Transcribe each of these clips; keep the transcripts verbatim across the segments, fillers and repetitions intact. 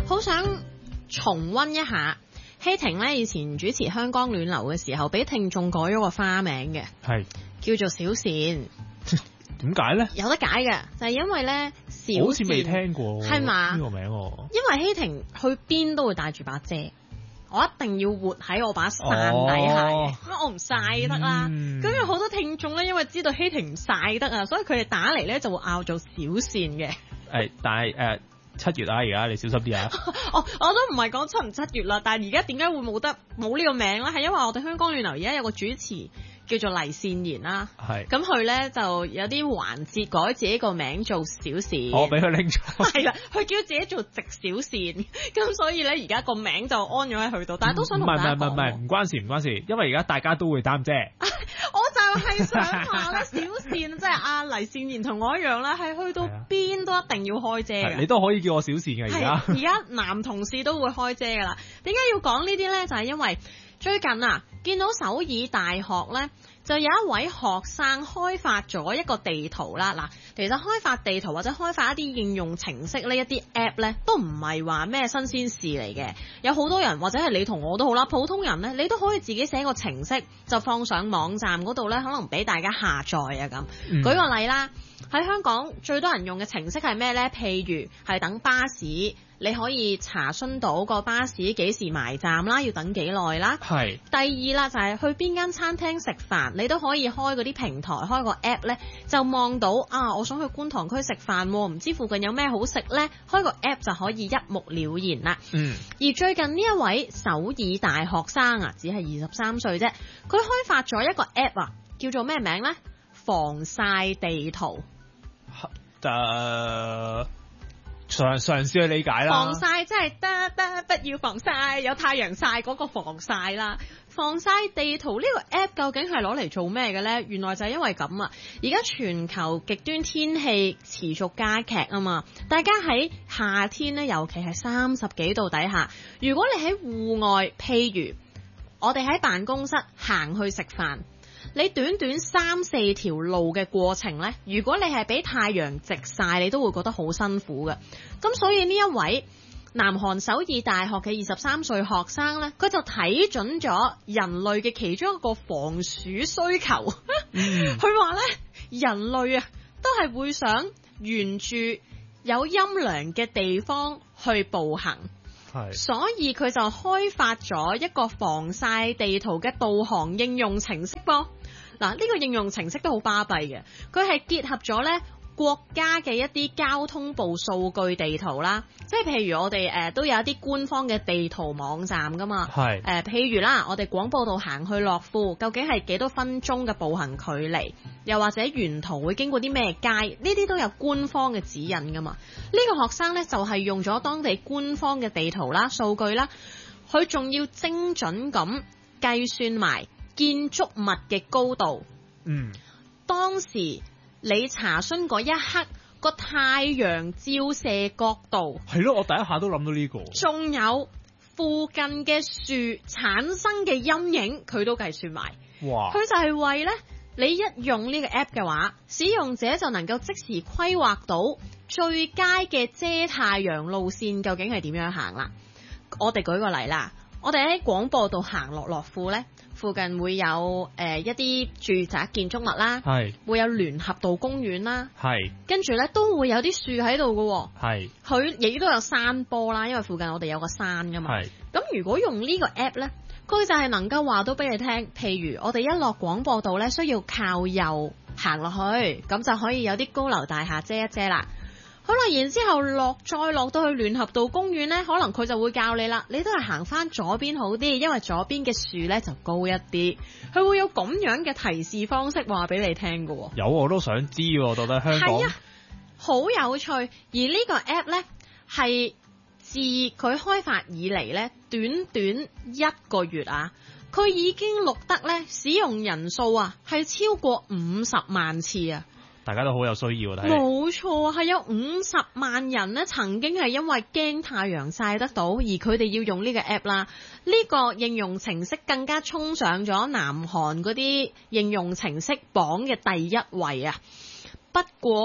好想重溫一下希婷咧以前主持香江暖流嘅時候，俾聽眾改咗個花名嘅， 係叫做小倩。 點解咧？ 有得解嘅，就係、是、因為咧小倩好似未聽過係嘛呢個名喎。 因為希婷去邊都會帶住把遮，我一定要活喺我把傘底下嘅， 哦、 因為我唔曬得啦。咁有好多聽眾咧，因為知道希婷唔曬得啊，所以佢哋打嚟咧就會拗做小倩嘅。 誒，但係誒七月啊，而家你小心啲啊！ 哦，我都唔係講七唔七月啦，但係而家點解會冇得冇呢個名咧？係因為我哋香江暖流而家有個主持叫做黎善言啦， 係咁佢咧就有啲環節改自己個名做小倩， 我俾佢拎咗， 係啦，佢叫自己做直小倩，咁所以咧而家個名就安咗喺佢度，但係都想同大家講， 唔係唔係唔係唔關事唔關事，因為而家大家都會擔遮。 我就係想話咧，小倩即係阿黎善言同我一樣啦，係去到邊都一定要開遮嘅。 你都可以叫我小倩嘅而家。 而家男同事都會開遮噶啦。點解要講呢啲咧？就係、是、因為最近啊，見到首爾大學咧，就有一位學生開發咗一個地圖啦。嗱，其實開發地圖或者開發一啲應用程式呢一啲 app 咧，都唔係話咩新鮮事嚟嘅。有好多人或者係你同我都好啦，普通人咧，你都可以自己寫個程式就放上網站嗰度咧，可能俾大家下載啊咁。嗯、舉個例啦，喺香港最多人用嘅程式係咩咧？譬如係等巴士，你可以查詢到個巴士幾時埋站啦，要等幾耐啦。係。第二啦，就係、是、去邊間餐廳食飯，你都可以開嗰啲平台，開個 app 咧，就望到啊，我想去觀塘區食飯，唔知附近有咩好食咧，開個 app 就可以一目了然啦。嗯。而最近呢一位首爾大學生啊，只係二十三歲啫，佢開發咗一個 app 啊，叫做咩名咧？防曬地圖。 誒、uh。嘗嘗試去理解啦。 防曬真係得得，不要防曬，有太陽曬嗰個防曬啦。防曬地圖呢個 app 究竟係攞嚟做咩嘅呢？原來就係因為咁啊！而家全球極端天氣持續加劇啊嘛，大家喺夏天呢，尤其係三十幾度底下，如果你喺戶外，譬如我哋喺辦公室行去食飯，你短短三四條路嘅過程呢，如果你係俾太陽直曬，你都會覺得好辛苦嘅。咁所以呢一位南韓首爾大學嘅二十三歲學生呢，佢就睇準咗人類嘅其中一個防暑需求。佢話呢，人類啊都係會想沿住有陰涼嘅地方去步行。所以佢就開發咗一個防曬地圖嘅導航應用程式噃。嗱，呢個應用程式都好巴閉嘅，佢係結合咗呢國家嘅一啲交通部數據地圖啦，即係譬如我哋誒、呃、都有一啲官方嘅地圖網站噶嘛。係誒、呃，譬如啦，我哋廣播道行去樂富，究竟係幾多分鐘嘅步行距離？又或者沿途會經過啲咩街？呢啲都有官方嘅指引噶嘛。呢、這個學生呢，就係、是、用咗當地官方嘅地圖啦、數據啦，佢仲要精準咁計算埋建築物嘅高度。嗯，當時你查詢嗰一刻個太陽照射角度係咯，我第一下都諗到呢、這個。 仲有附近嘅樹產生嘅陰影，佢都計算埋。哇！佢就係為咧，你一用呢個 app 嘅話，使用者就能夠即時規劃到最佳嘅遮太陽路線究竟係點樣行啦。我哋舉個例啦，我哋喺廣播道行落樂富咧，附近會有誒、呃、一啲住宅建築物啦，係會有聯合道公園啦，係跟住咧都會有啲樹喺度嘅，係佢亦都有山坡啦，因為附近我哋有個山噶嘛，係咁如果用呢個 app 咧，佢就係能夠話到俾你聽，譬如我哋一落廣播道咧，需要靠右行落去，咁就可以有啲高樓大廈遮一遮啦。好啦，然之後落再落到去聯合道公園呢，可能佢就會教你啦，你都係行翻左邊好啲，因為左邊嘅樹呢就高一啲。佢會有咁樣嘅提示方式話俾你聽㗎。 有，我都想知喎，我覺得香港係啊，好有趣。而呢個 app 呢，係自佢開發以嚟呢，短短一個月啊，佢已經錄得呢使用人數啊係超過五十萬次啊！ 大家都好有需要睇， 冇錯啊，係有五十萬人呢曾經係因為驚太陽曬得到，而佢哋要用呢個 app 啦。呢個應用程式更加衝上咗南韓嗰啲應用程式榜嘅第一位啊！不過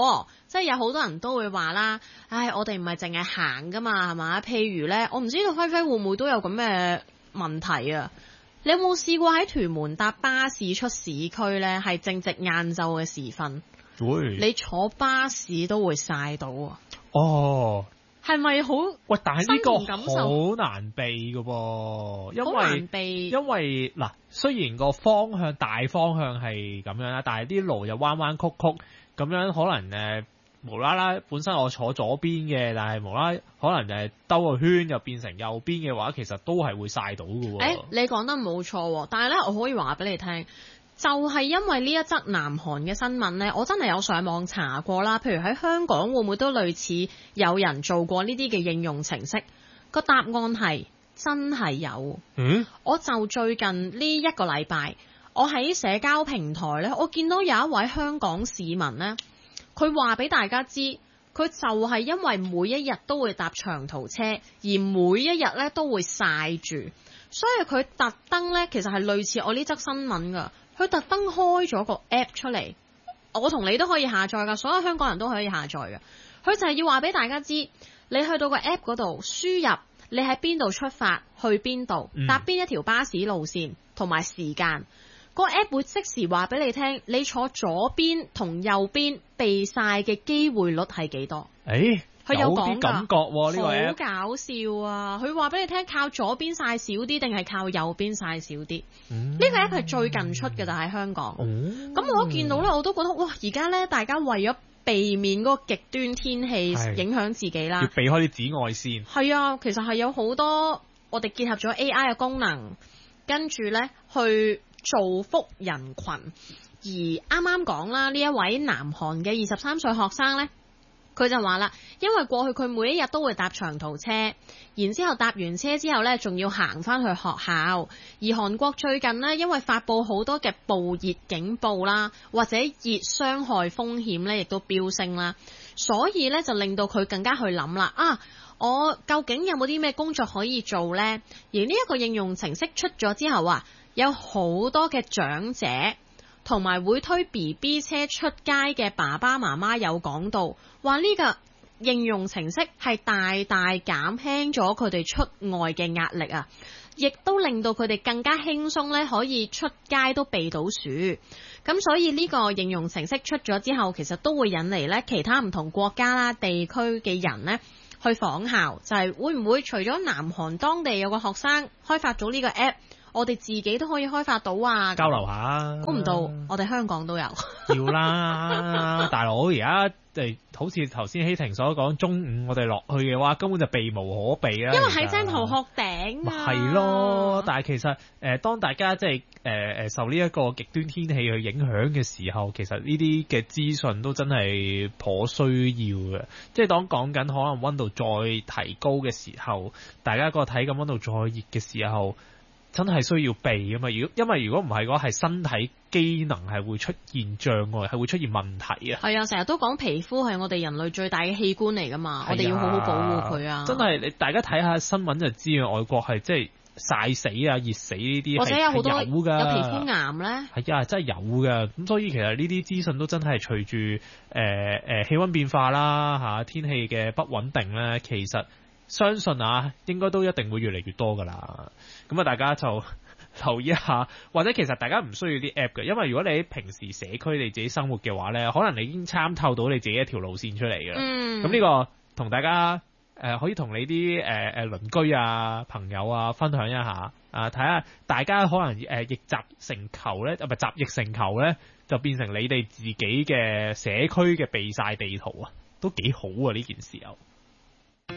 即係有好多人都會話啦，唉，我哋唔係淨係行噶嘛，係嘛？譬如咧，我唔知道輝輝會唔會都有咁嘅問題啊？你有冇試過喺屯門搭巴士出市區咧？係正值晏晝嘅時分， 會你坐巴士都會曬到啊！ 哦， 係咪好？ 喂，但係呢個新年感受好難避噶噃，因好難為避， 因為嗱，雖然個方向大方向係咁樣啦，但係啲路又彎彎曲曲，咁樣可能誒、呃、無啦啦，本身我坐左邊嘅，但係無啦啦可能誒兜個圈又變成右邊嘅話，其實都係會曬到噶喎。 誒、欸，你講得冇錯，但係咧，我可以話俾你聽。就係因為呢一則南韓嘅新聞呢，我真係有上網查過啦。譬如喺香港會唔會都類似有人做過呢啲嘅應用程式？個答案係真係有。 嗯， 我就最近呢一個禮拜，我喺社交平台呢，我見到有一位香港市民呢，佢話俾大家知，佢就係因為每一日都會搭長途車，而每一日呢都會曬住，所以佢特登呢，其實係類似我呢則新聞㗎。佢特登開咗個 app 出嚟，我同你都可以下載㗎，所有香港人都可以下載㗎。佢就係要話俾大家知，你去到個 app 嗰度輸入你喺邊度出發，去邊度，搭邊一條巴士路線同埋時間，個 app 會即時話俾你聽，你坐左邊同右邊被曬嘅機會率係幾多？ 誒。 佢有講啲感覺喎，呢個 app 好搞笑啊！佢話俾你聽，靠左邊曬少啲定係靠右邊曬少啲？呢、嗯、個 app 係最近出嘅，就喺香港。咁、嗯、我一見到咧，我都覺得哇！而家咧，大家為咗避免嗰個極端天氣影響自己啦， 要避開啲紫外線。係啊，其實係有好多我哋結合咗 A I 嘅功能，跟住咧去造福人群。而啱啱講啦，呢一位南韓嘅二十三歲學生咧。佢就話啦，因為過去佢每一日都會搭長途車，然之後搭完車之後呢，仲要行翻去學校。而韓國最近呢，因為發佈好多嘅暴熱警報啦，或者熱傷害風險呢，亦都飆升啦，所以呢，就令到佢更加去諗啦。啊，我究竟有冇啲咩工作可以做呢？而呢一個應用程式出咗之後啊，有好多嘅長者同埋會推 B B 車出街嘅爸爸媽媽有講到，話呢個應用程式係大大減輕咗佢哋出外嘅壓力啊，亦都令到佢哋更加輕鬆咧，可以出街都避到暑。咁所以呢個應用程式出咗之後，其實都會引嚟咧其他唔同國家啦、地區嘅人咧去仿效，就係、是、會唔會除咗南韓當地有個學生開發咗呢個 app？我哋自己都可以開發到啊！ 交流下， 估唔到我哋香港都有。 要啦，大佬而家誒，好似頭先希婷所講，中午我哋落去嘅話，根本就避無可避啦。 因為喺正頭殼頂啊。 係咯，但係其實誒、呃，當大家即係誒誒受呢一個極端天氣去影響嘅時候，其實呢啲嘅資訊都真係頗需要嘅。即係當講緊可能溫度再提高嘅時候，大家個體感溫度再熱嘅時候。真係需要避啊嘛！如果因為如果唔係嘅話，係身體機能係會出現障礙，係會出現問題啊！係啊，成日都講皮膚係我哋人類最大嘅器官嚟噶嘛，我哋要好好保護佢啊！ 真係你大家睇下新聞就知啊，外國係即係曬死啊、熱死呢啲， 或者有好多有噶， 有皮膚癌咧， 係啊，真係有噶。咁所以其實呢啲資訊都真係隨住誒誒氣溫變化啦嚇、啊，天氣嘅不穩定咧，其實。相信啊，應該都一定會越嚟越多噶啦。咁啊，大家就留意一下，或者其實大家唔需要啲 app 嘅，因為如果你喺平時社區你自己生活嘅話咧，可能你已經參透到你自己一條路線出嚟嘅。嗯。咁呢個同大家誒、呃、可以同你啲誒誒鄰居啊、朋友啊分享一下啊，睇下大家可能誒、呃、逆襲成球咧，啊唔係集逆成球咧，就變成你哋自己嘅社區嘅避曬地圖啊，都幾好啊呢件事又。